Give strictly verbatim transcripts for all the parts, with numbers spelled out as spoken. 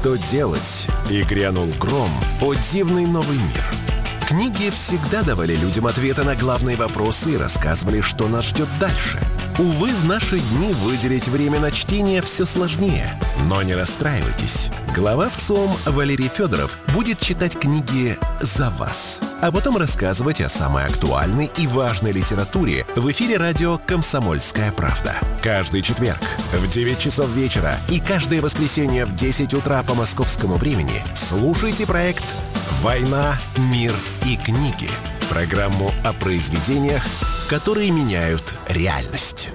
что делать, и грянул гром, о дивный новый мир. Книги всегда давали людям ответы на главные вопросы и рассказывали, что нас ждет дальше. Увы, в наши дни выделить время на чтение все сложнее. Но не расстраивайтесь. Глава ВЦИОМ Валерий Федоров будет читать книги за вас, а потом рассказывать о самой актуальной и важной литературе в эфире радио «Комсомольская правда». Каждый четверг в девять часов вечера и каждое воскресенье в десять утра по московскому времени слушайте проект «Война, мир и книги». Программу о произведениях, которые меняют реальность.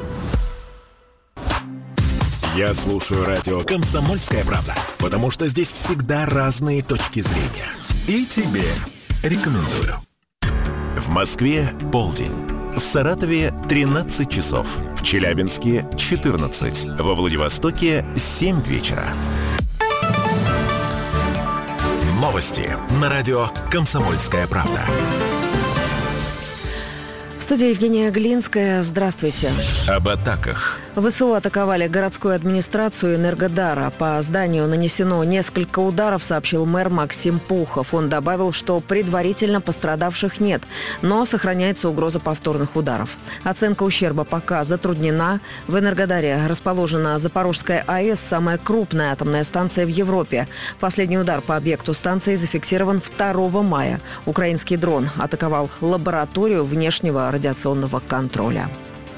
Я слушаю радио «Комсомольская правда», потому что здесь всегда разные точки зрения. И тебе рекомендую. В Москве полдень. В Саратове тринадцать часов. В Челябинске четырнадцать. Во Владивостоке семь вечера. Новости на радио «Комсомольская правда». Студия Евгения Глинская. Здравствуйте. Об атаках. ВСУ атаковали городскую администрацию Энергодара. По зданию нанесено несколько ударов, сообщил мэр Максим Пухов. Он добавил, что предварительно пострадавших нет, но сохраняется угроза повторных ударов. Оценка ущерба пока затруднена. В Энергодаре расположена Запорожская АЭС, самая крупная атомная станция в Европе. Последний удар по объекту станции зафиксирован второго мая. Украинский дрон атаковал лабораторию внешнего радиационного контроля.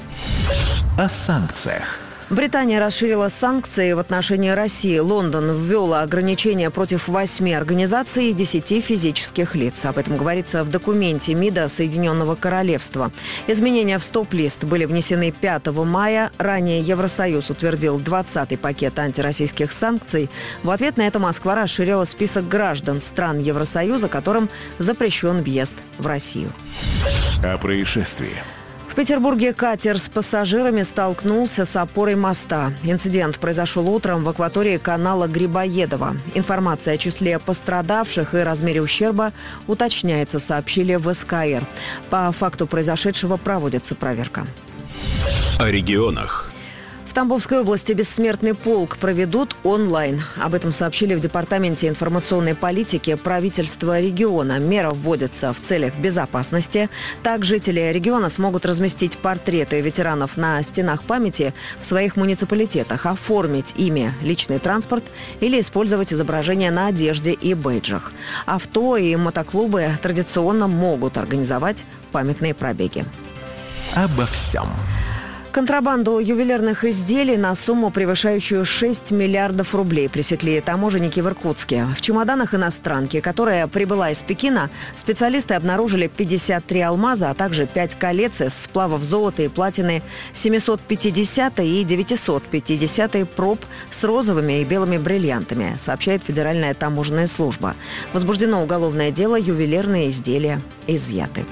О санкциях. Британия расширила санкции в отношении России. Лондон ввел ограничения против восьми организаций и десяти физических лиц. Об этом говорится в документе МИДа Соединенного Королевства. Изменения в стоп-лист были внесены пятого мая. Ранее Евросоюз утвердил двадцатый пакет антироссийских санкций. В ответ на это Москва расширила список граждан стран Евросоюза, которым запрещен въезд в Россию. О происшествии. В Петербурге катер с пассажирами столкнулся с опорой моста. Инцидент произошел утром в акватории канала Грибоедова. Информация о числе пострадавших и размере ущерба уточняется, сообщили в СКР. По факту произошедшего проводится проверка. О регионах. В Тамбовской области бессмертный полк проведут онлайн. Об этом сообщили в Департаменте информационной политики правительства региона. Мера вводится в целях безопасности. Так жители региона смогут разместить портреты ветеранов на стенах памяти в своих муниципалитетах, оформить ими личный транспорт или использовать изображения на одежде и бейджах. Авто и мотоклубы традиционно могут организовать памятные пробеги. Обо всем. Контрабанду ювелирных изделий на сумму, превышающую шесть миллиардов рублей, пресекли таможенники в Иркутске. В чемоданах иностранки, которая прибыла из Пекина, специалисты обнаружили пятьдесят три алмаза, а также пять колец из сплавов золота и платины, семьсот пятьдесят и девятьсот пятьдесят проб с розовыми и белыми бриллиантами, сообщает Федеральная таможенная служба. Возбуждено уголовное дело, ювелирные изделия изъяты.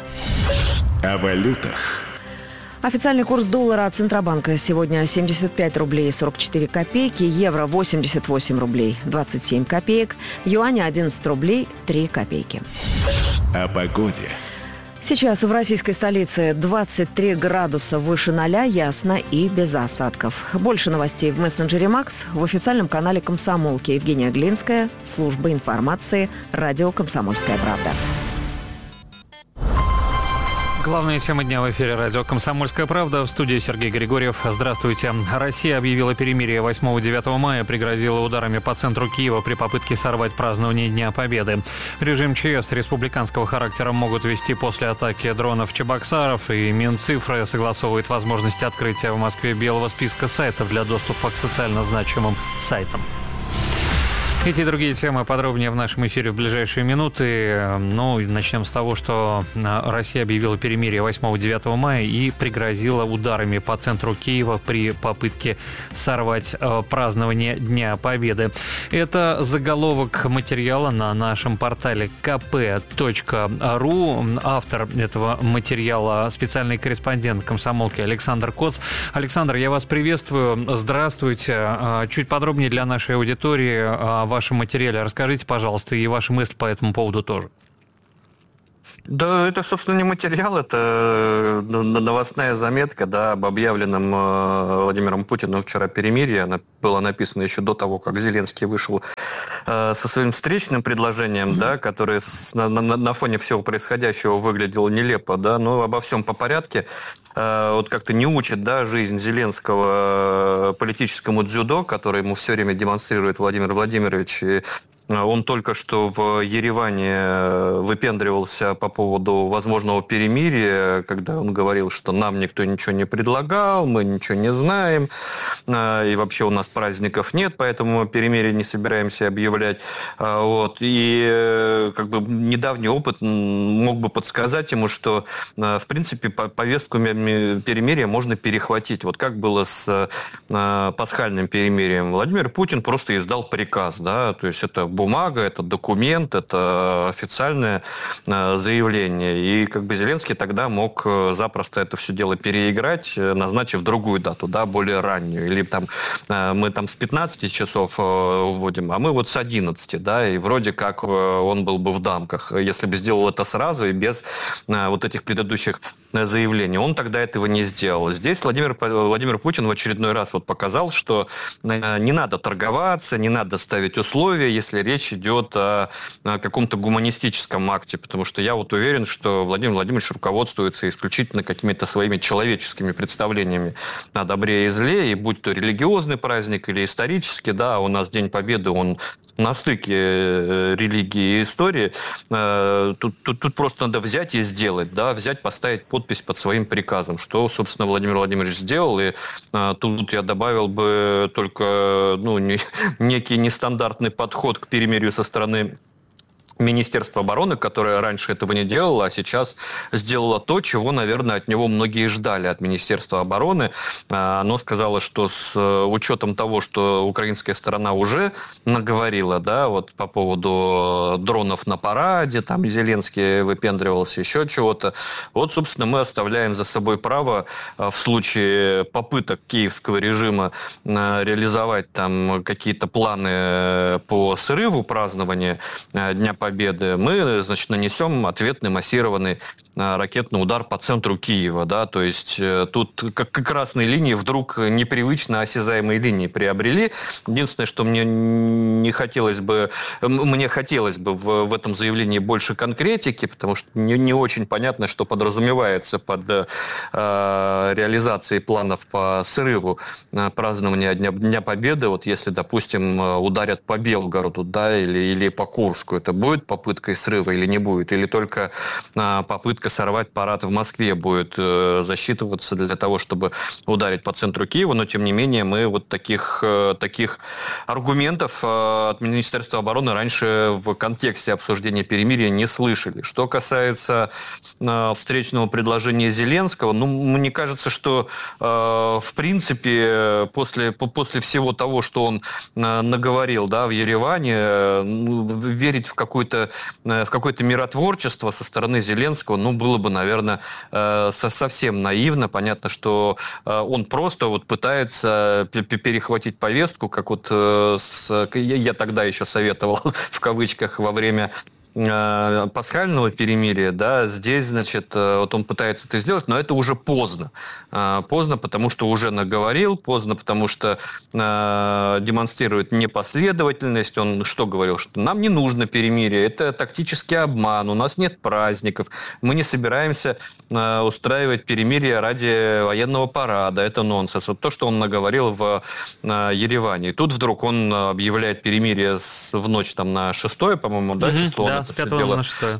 О валютах. Официальный курс доллара от Центробанка сегодня семьдесят пять рублей сорок четыре копейки, евро восемьдесят восемь рублей двадцать семь копеек, юаня одиннадцать рублей три копейки. О погоде. Сейчас в российской столице двадцать три градуса выше ноля, ясно и без осадков. Больше новостей в мессенджере Макс, в официальном канале Комсомолки. Евгения Глинская, служба информации, радио «Комсомольская правда». Главная тема дня в эфире радио «Комсомольская правда». В студии Сергей Григорьев. Здравствуйте. Россия объявила перемирие восьмого-девятого мая, пригрозила ударами по центру Киева при попытке сорвать празднование Дня Победы. Режим ЧС республиканского характера могут ввести после атаки дронов Чебоксаров, и Минцифры согласовывает возможность открытия в Москве белого списка сайтов для доступа к социально значимым сайтам. Эти и другие темы подробнее в нашем эфире в ближайшие минуты. Ну, начнем с того, что Россия объявила перемирие восьмого-девятого мая и пригрозила ударами по центру Киева при попытке сорвать празднование Дня Победы. Это заголовок материала на нашем портале ка пэ точка ру. Автор этого материала — специальный корреспондент комсомолки Александр Коц. Александр, я вас приветствую. Здравствуйте. Чуть подробнее для нашей аудитории о вашем материале расскажите, пожалуйста, и ваши мысли по этому поводу тоже. Да, это, собственно, не материал, это новостная заметка, да, об объявленном Владимиром Путиным вчера перемирии. Она была написана еще до того, как Зеленский вышел со своим встречным предложением, mm-hmm. да, которое на, на, на фоне всего происходящего выглядело нелепо, да, но обо всем по порядке. Вот как-то не учит, да, жизнь Зеленского политическому дзюдо, которое ему все время демонстрирует Владимир Владимирович. И он только что в Ереване выпендривался по поводу возможного перемирия, когда он говорил, что нам никто ничего не предлагал, мы ничего не знаем, и вообще у нас праздников нет, поэтому мы перемирие не собираемся объявлять. Вот. И как бы недавний опыт мог бы подсказать ему, что в принципе повестку перемирия можно перехватить. Вот как было с пасхальным перемирием. Владимир Путин просто издал приказ, да, то есть это бумага, это документ, это официальное заявление. И как бы Зеленский тогда мог запросто это все дело переиграть, назначив другую дату, да, более раннюю. Или там мы там с пятнадцати часов вводим, а мы вот с одиннадцати, да, и вроде как он был бы в дамках, если бы сделал это сразу и без вот этих предыдущих заявлений. Он тогда этого не сделал. Здесь Владимир, Владимир Путин в очередной раз вот показал, что не надо торговаться, не надо ставить условия, если речь идет о каком-то гуманистическом акте, потому что я вот уверен, что Владимир Владимирович руководствуется исключительно какими-то своими человеческими представлениями о добре и зле, и будь то религиозный праздник или исторический, да, у нас День Победы, он на стыке религии и истории. Тут, тут, тут просто надо взять и сделать, да, взять, поставить подпись под своим приказом, что, собственно, Владимир Владимирович сделал. И тут я добавил бы только ну, не, некий нестандартный подход к перемирию со стороны Министерство обороны, которое раньше этого не делало, а сейчас сделало то, чего, наверное, от него многие ждали, от Министерства обороны. Оно сказало, что с учетом того, что украинская сторона уже наговорила, да, вот по поводу дронов на параде, там Зеленский выпендривался, еще чего-то, вот, собственно, мы оставляем за собой право в случае попыток киевского режима реализовать там какие-то планы по срыву празднования Дня Победы, Победы, мы, значит, нанесем ответный массированный ракетный удар по центру Киева, да, то есть тут как красные линии вдруг непривычно осязаемые линии приобрели. Единственное, что мне не хотелось бы, мне хотелось бы в, в этом заявлении больше конкретики, потому что не, не очень понятно, что подразумевается под э, реализацией планов по срыву э, празднования Дня, Дня Победы. Вот если, допустим, ударят по Белгороду, да, или, или по Курску, это будет попыткой срыва или не будет? Или только э, попытка сорвать парад в Москве будет э, засчитываться для того, чтобы ударить по центру Киева, но тем не менее мы вот таких, э, таких аргументов э, от Министерства обороны раньше в контексте обсуждения перемирия не слышали. Что касается э, встречного предложения Зеленского, ну, мне кажется, что э, в принципе после, после всего того, что он э, наговорил, да, в Ереване, э, ну, верить в какое-то, э, в какое-то миротворчество со стороны Зеленского, ну, было бы, наверное, совсем наивно. Понятно, что он просто вот пытается перехватить повестку, как вот с, я тогда еще советовал в кавычках во время пасхального перемирия, да, здесь, значит, вот он пытается это сделать, но это уже поздно. Поздно, потому что уже наговорил, поздно, потому что демонстрирует непоследовательность. Он что говорил? Что нам не нужно перемирие, это тактический обман, у нас нет праздников, мы не собираемся устраивать перемирие ради военного парада, это нонсенс. Вот то, что он наговорил в Ереване. И тут вдруг он объявляет перемирие в ночь там на шестое, по-моему, да, mm-hmm, число? Да. С пятого на шестое.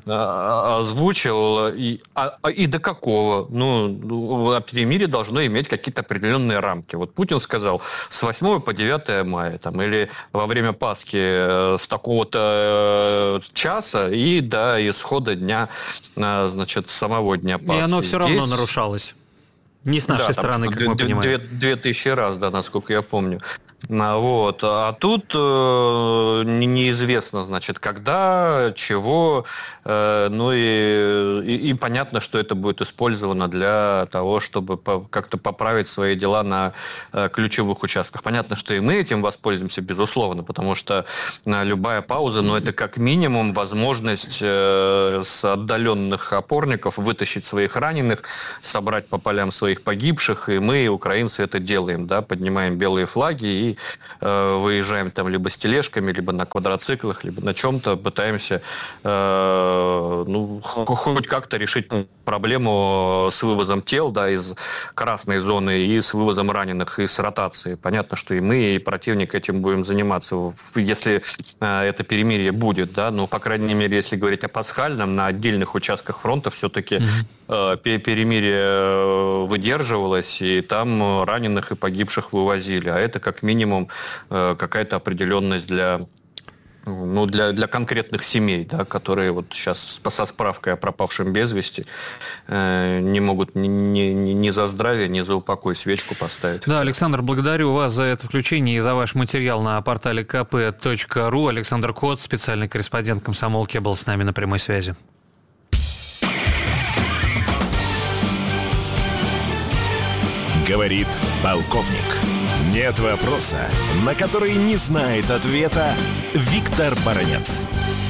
Озвучил. И, а, и до какого? Ну, перемирие должно иметь какие-то определенные рамки. Вот Путин сказал, с восьмого по девятое мая, там, или во время Пасхи с такого-то часа и до исхода дня, значит, самого дня Пасхи. И оно все Здесь... равно нарушалось. Не с нашей да, стороны, как мы понимаем. Две, две тысячи раз, да, насколько я помню. Вот. А тут э, неизвестно, значит, когда, чего, э, ну и, и, и понятно, что это будет использовано для того, чтобы по, как-то поправить свои дела на э, ключевых участках. Понятно, что и мы этим воспользуемся, безусловно, потому что э, любая пауза, ну это как минимум возможность э, с отдаленных опорников вытащить своих раненых, собрать по полям своих своих погибших, и мы, украинцы, это делаем, да, поднимаем белые флаги и э, выезжаем там либо с тележками, либо на квадроциклах, либо на чем-то, пытаемся э, ну, хоть как-то решить проблему с вывозом тел, да, из красной зоны и с вывозом раненых, и с ротацией. Понятно, что и мы, и противник этим будем заниматься, если э, это перемирие будет, да, но, по крайней мере, если говорить о пасхальном, на отдельных участках фронта все-таки mm-hmm. э, перемирие выдерживалось, и там раненых и погибших вывозили, а это как минимум э, какая-то определенность для... Ну, для, для конкретных семей, да, которые вот сейчас со справкой о пропавшем без вести э, не могут ни, ни, ни за здравие, ни за упокой свечку поставить. Да, Александр, благодарю вас за это включение и за ваш материал на портале ка пэ точка ру. Александр Коц, специальный корреспондент «Комсомолки», был с нами на прямой связи. Говорит полковник. Нет вопроса, на который не знает ответа Виктор Баранец.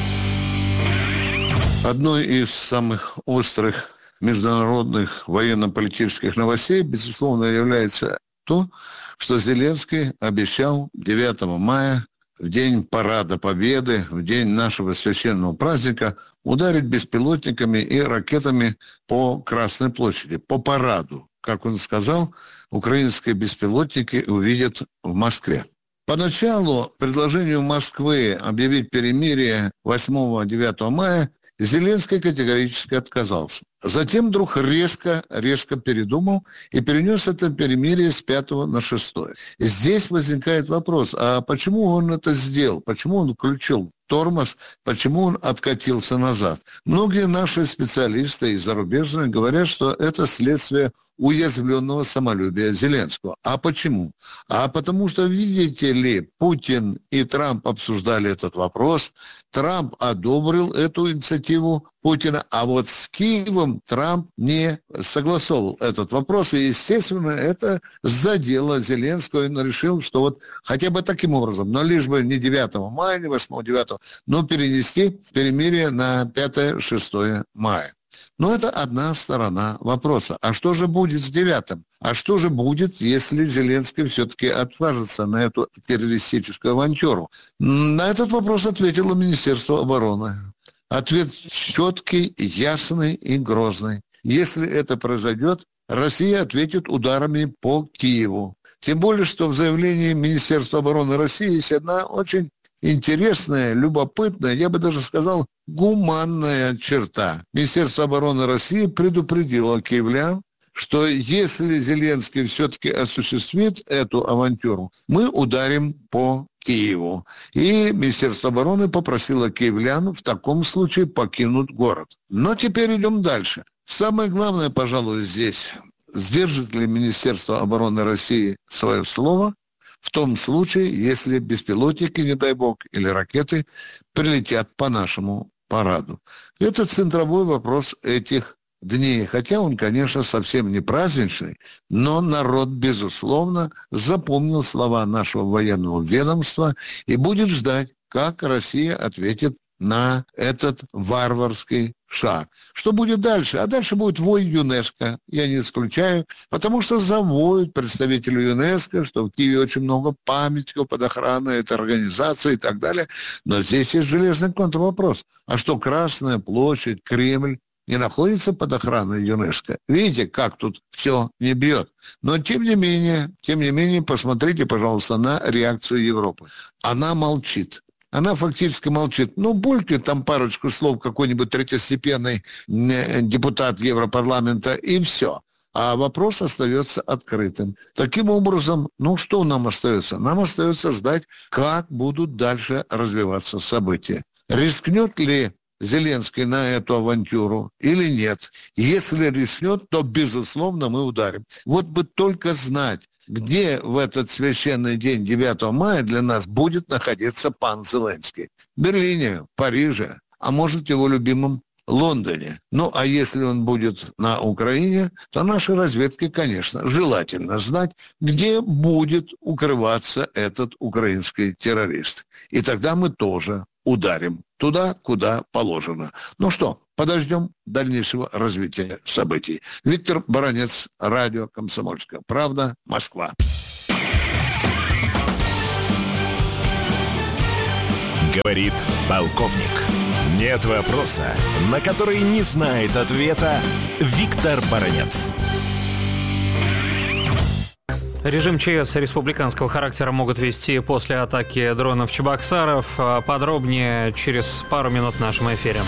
Одной из самых острых международных военно-политических новостей, безусловно, является то, что Зеленский обещал девятого мая, в день Парада Победы, в день нашего священного праздника, ударить беспилотниками и ракетами по Красной площади, по параду. Как он сказал, украинские беспилотники увидят в Москве. Поначалу предложению Москвы объявить перемирие восьмого-девятого мая Зеленский категорически отказался. Затем вдруг резко, резко передумал и перенес это перемирие с пятого на шестое. Здесь возникает вопрос, а почему он это сделал? Почему он включил тормоз? Почему он откатился назад? Многие наши специалисты и зарубежные говорят, что это следствие уязвленного самолюбия Зеленского. А почему? А потому что, видите ли, Путин и Трамп обсуждали этот вопрос, Трамп одобрил эту инициативу Путина, а вот с Киевом Трамп не согласовывал этот вопрос, и, естественно, это задело Зеленского, и он решил, что вот хотя бы таким образом, но лишь бы не девятого мая, не восьмого-девятого, но перенести перемирие на пятое-шестое мая. Но это одна сторона вопроса. А что же будет с девятым? А что же будет, если Зеленский все-таки отважится на эту террористическую авантюру? На этот вопрос ответило Министерство обороны. Ответ четкий, ясный и грозный. Если это произойдет, Россия ответит ударами по Киеву. Тем более, что в заявлении Министерства обороны России есть одна очень интересная, любопытная, я бы даже сказал, гуманная черта. Министерство обороны России предупредило киевлян, что если Зеленский все-таки осуществит эту авантюру, мы ударим по Киеву. И Министерство обороны попросило киевлян в таком случае покинуть город. Но теперь идем дальше. Самое главное, пожалуй, здесь, сдержит ли Министерство обороны России свое слово в том случае, если беспилотники, не дай бог, или ракеты прилетят по нашему параду. Это центровой вопрос этих дней. Хотя он, конечно, совсем не праздничный, но народ, безусловно, запомнил слова нашего военного ведомства и будет ждать, как Россия ответит на этот варварский шаг. Что будет дальше? А дальше будет вой ЮНЕСКО, я не исключаю, потому что завоют представители ЮНЕСКО, что в Киеве очень много памятников под охраной этой организации и так далее. Но здесь есть железный контрвопрос. А что Красная площадь, Кремль не находится под охраной ЮНЕСКО? Видите, как тут все не бьет. Но тем не менее, тем не менее, посмотрите, пожалуйста, на реакцию Европы. Она молчит. Она фактически молчит. Ну, булькает там парочку слов какой-нибудь третьестепенный депутат Европарламента, и все. А вопрос остается открытым. Таким образом, ну, что нам остается? Нам остается ждать, как будут дальше развиваться события. Рискнет ли Зеленский на эту авантюру или нет? Если рискнет, то, безусловно, мы ударим. Вот бы только знать, где в этот священный день девятого мая для нас будет находиться пан Зеленский. В Берлине, Париже, а может, в его любимом Лондоне. Ну, а если он будет на Украине, то нашей разведке, конечно, желательно знать, где будет укрываться этот украинский террорист. И тогда мы тоже ударим туда, куда положено. Ну что, подождем дальнейшего развития событий. Виктор Баранец, радио «Комсомольская правда», Москва. Говорит полковник. Нет вопроса, на который не знает ответа Виктор Баранец. Режим ЧС республиканского характера могут вести после атаки дронов Чебоксаров. Подробнее через пару минут в нашем эфире.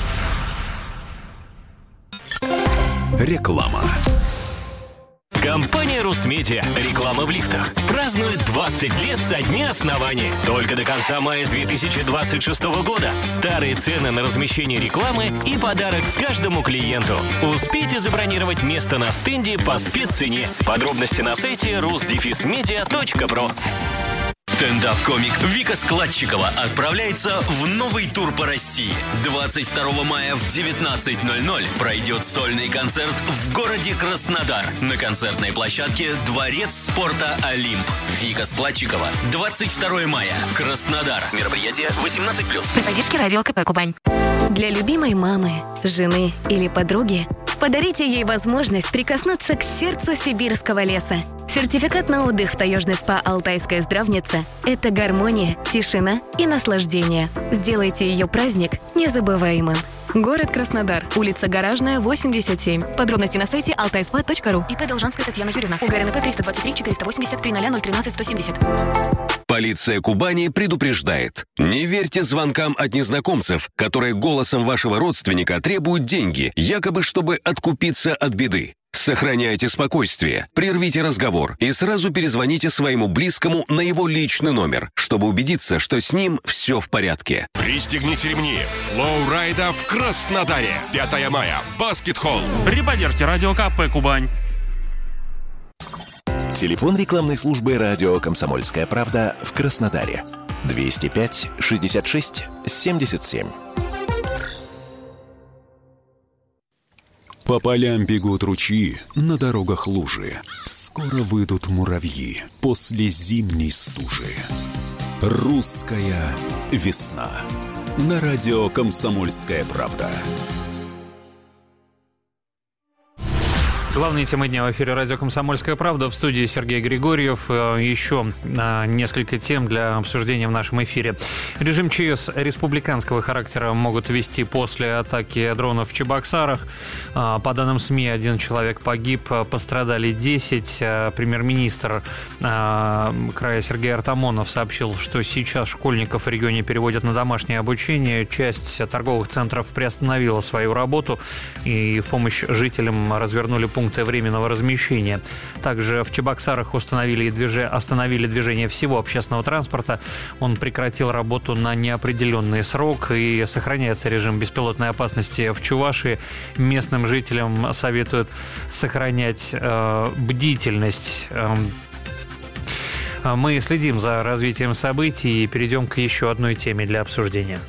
Реклама. Компания «Русмедиа». Реклама в лифтах. Празднует двадцать лет со дня основания. Только до конца мая две тысячи двадцать шестого года. Старые цены на размещение рекламы и подарок каждому клиенту. Успейте забронировать место на стенде по спеццене. Подробности на сайте рус дефис медиа точка про. Стендап-комик Вика Складчикова отправляется в новый тур по России. двадцать второго мая в девятнадцать ноль ноль пройдет сольный концерт в городе Краснодар на концертной площадке «Дворец спорта Олимп». Вика Складчикова. двадцать второго мая. Краснодар. Мероприятие восемнадцать плюс. При поддержке радио КП «Кубань». Для любимой мамы, жены или подруги подарите ей возможность прикоснуться к сердцу сибирского леса. Сертификат на отдых в таежный спа «Алтайская здравница» – это гармония, тишина и наслаждение. Сделайте ее праздник незабываемым. Город Краснодар. Улица Гаражная, восемьдесят семь. Подробности на сайте алтайспа точка ру. ИП Должанская Татьяна Юрьевна. УГРНП триста двадцать три четыреста восемьдесят три ноль ноль тринадцать сто семьдесят. Полиция Кубани предупреждает. Не верьте звонкам от незнакомцев, которые голосом вашего родственника требуют деньги, якобы чтобы откупиться от беды. Сохраняйте спокойствие, прервите разговор и сразу перезвоните своему близкому на его личный номер, чтобы убедиться, что с ним все в порядке. Пристегните ремни. Флоу-райда в Краснодаре. пятого мая. Баскет-холл. При поддержке радио КП «Кубань». Телефон рекламной службы радио «Комсомольская правда» в Краснодаре. двести пять шестьдесят шесть семьдесят семь. По полям бегут ручьи, на дорогах лужи. Скоро выйдут муравьи после зимней стужи. Русская весна. На радио «Комсомольская правда». Главные темы дня в эфире радио «Комсомольская правда». В студии Сергей Григорьев. Еще несколько тем для обсуждения в нашем эфире. Режим ЧС республиканского характера могут ввести после атаки дронов в Чебоксарах. По данным СМИ, один человек погиб, пострадали десять. Премьер-министр края Сергей Артамонов сообщил, что сейчас школьников в регионе переводят на домашнее обучение. Часть торговых центров приостановила свою работу и в помощь жителям развернули пункты пункты временного размещения. Также в Чебоксарах установили движ... остановили движение всего общественного транспорта. Он прекратил работу на неопределенный срок и сохраняется режим беспилотной опасности в Чувашии. Местным жителям советуют сохранять э, бдительность. Э, мы следим за развитием событий и перейдем к еще одной теме для обсуждения.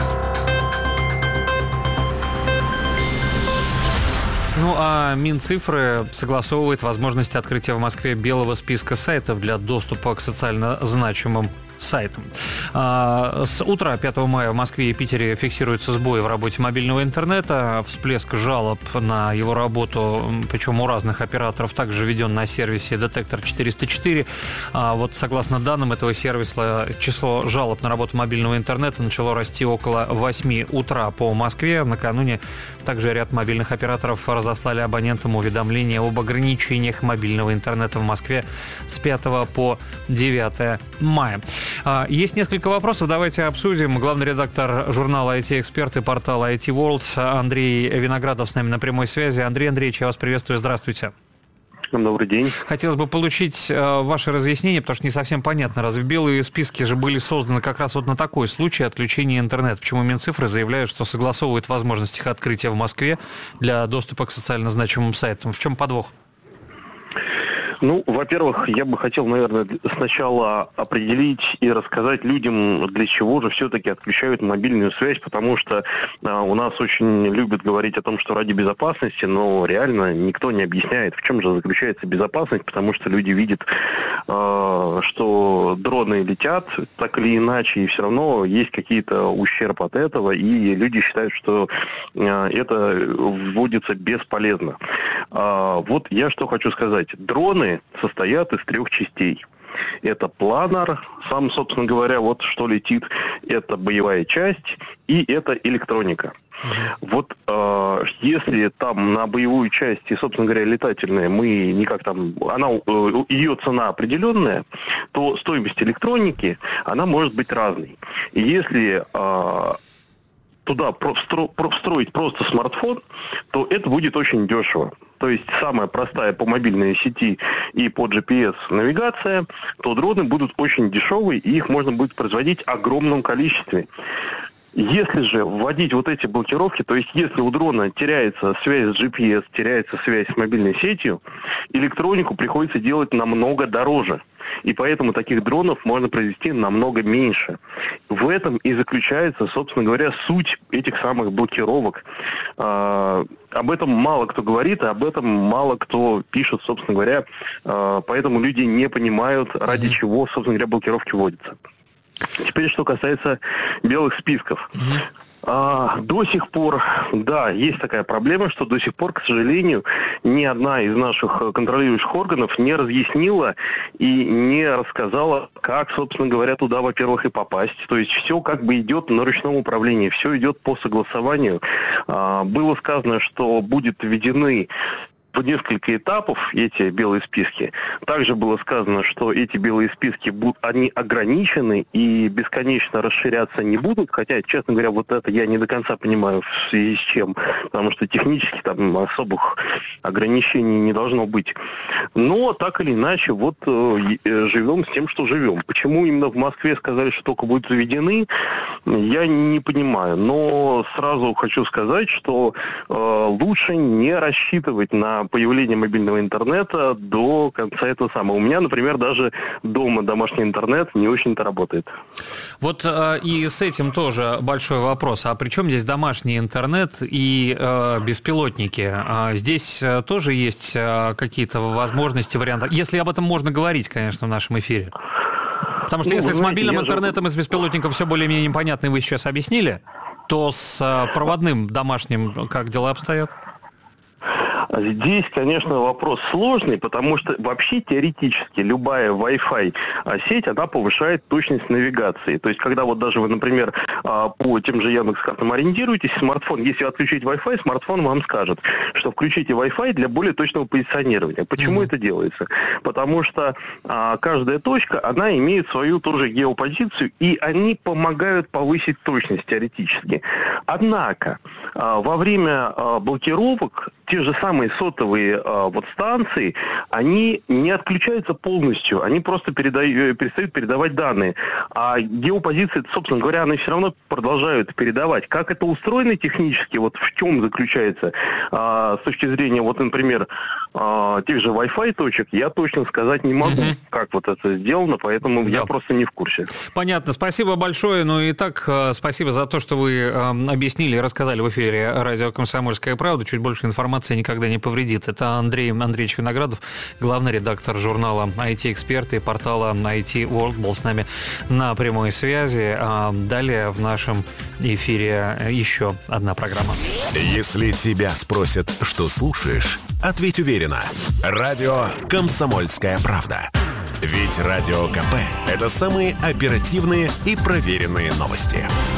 Ну а Минцифры согласовывает возможность открытия в Москве белого списка сайтов для доступа к социально значимым сайтам. С утра пятого мая в Москве и Питере фиксируются сбои в работе мобильного интернета, всплеск жалоб на его работу, причем у разных операторов, также введен на сервисе Детектор четыреста четыре. Вот согласно данным этого сервиса, число жалоб на работу мобильного интернета начало расти около восьми утра по Москве. Накануне также ряд мобильных операторов разослали абонентам уведомления об ограничениях мобильного интернета в Москве с пятого по девятое мая. Есть несколько вопросов, давайте обсудим. Главный редактор журнала ай ти-эксперт и портала ай ти World Андрей Виноградов с нами на прямой связи. Андрей Андреевич, я вас приветствую, здравствуйте. Добрый день. Хотелось бы получить э, ваше разъяснение, потому что не совсем понятно. Разве белые списки же были созданы как раз вот на такой случай отключения интернета? Почему Минцифры заявляют, что согласовывают возможность их открытия в Москве для доступа к социально значимым сайтам? В чем подвох? Ну, во-первых, я бы хотел, наверное, сначала определить и рассказать людям, для чего же все-таки отключают мобильную связь, потому что а, у нас очень любят говорить о том, что ради безопасности, но реально никто не объясняет, в чем же заключается безопасность, потому что люди видят, а, что дроны летят так или иначе, и все равно есть какие-то ущерб от этого, и люди считают, что а, это вводится бесполезно. А, вот я что хочу сказать. Дроны состоят из трех частей. Это планер, сам, собственно говоря, вот что летит, это боевая часть и это электроника. Mm-hmm. Вот э, если там на боевую часть и, собственно говоря, летательная, мы никак там, она, э, ее цена определенная, то стоимость электроники, она может быть разной. И если э, туда встроить просто смартфон, то это будет очень дешево. То есть самая простая по мобильной сети и по джи пи эс навигация, то дроны будут очень дешевые, и их можно будет производить в огромном количестве. Если же вводить вот эти блокировки, то есть если у дрона теряется связь с джи пи эс, теряется связь с мобильной сетью, электронику приходится делать намного дороже. И поэтому таких дронов можно произвести намного меньше. В этом и заключается, собственно говоря, суть этих самых блокировок. А, об этом мало кто говорит, а об этом мало кто пишет, собственно говоря. А, поэтому люди не понимают, ради чего, собственно говоря, блокировки вводятся. Теперь, что касается белых списков. Mm-hmm. А, до сих пор, да, есть такая проблема, что до сих пор, к сожалению, ни одна из наших контролирующих органов не разъяснила и не рассказала, как, собственно говоря, туда, во-первых, и попасть. То есть все как бы идет на ручном управлении, все идет по согласованию. А, было сказано, что будут введены в несколько этапов эти белые списки. Также было сказано, что эти белые списки будут, они ограничены и бесконечно расширяться не будут, хотя, честно говоря, вот это я не до конца понимаю, в связи с чем, потому что технически там особых ограничений не должно быть. Но так или иначе, вот э, живем с тем, что живем. Почему именно в Москве сказали, что только будут заведены, я не понимаю. Но сразу хочу сказать, что э, лучше не рассчитывать на появление мобильного интернета до конца этого самого. У меня, например, даже дома домашний интернет не очень-то работает. Вот э, и с этим тоже большой вопрос. А при чем здесь домашний интернет и э, беспилотники? А здесь э, тоже есть э, какие-то возможности, варианты? Если об этом можно говорить, конечно, в нашем эфире. Потому что ну, если с мобильным знаете, интернетом же... и с беспилотником все более-менее непонятно, и вы сейчас объяснили, то с э, проводным домашним как дела обстоят? Здесь, конечно, вопрос сложный, потому что вообще теоретически любая Wi-Fi сеть, она повышает точность навигации. То есть, когда вот даже вы, например, по тем же Яндекс.Картам ориентируетесь, смартфон, если отключить Wi-Fi, смартфон вам скажет, что включите Wi-Fi для более точного позиционирования. Почему mm-hmm. это делается? Потому что а, каждая точка, она имеет свою тоже геопозицию, и они помогают повысить точность теоретически. Однако, а, во время а, блокировок те же самые сотовые а, вот станции, они не отключаются полностью, они просто передают, перестают передавать данные. А геопозиции, собственно говоря, они все равно продолжают передавать. Как это устроено технически, вот в чем заключается, а, с точки зрения, вот, например, а, тех же Wi-Fi точек, я точно сказать не могу, угу. как вот это сделано, поэтому да. я просто не в курсе. Понятно, спасибо большое. Ну и так, спасибо за то, что вы объяснили и рассказали в эфире радио «Комсомольская правда». Чуть больше информации никогда не повредит. Это Андрей Андреевич Виноградов, главный редактор журнала ай ти-эксперты и портала ай ти World, был с нами на прямой связи. А далее в нашем эфире еще одна программа. Если тебя спросят, что слушаешь, ответь уверенно. Радио «Комсомольская правда». Ведь Радио КП – это самые оперативные и проверенные новости.